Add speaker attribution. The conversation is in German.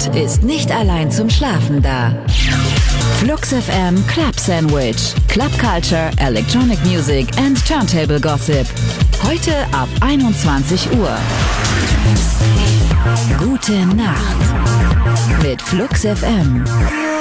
Speaker 1: ist nicht allein zum Schlafen da. Flux FM Club Sandwich. Club Culture, Electronic Music and Turntable Gossip. Heute ab 21 Uhr. Gute Nacht mit Flux FM.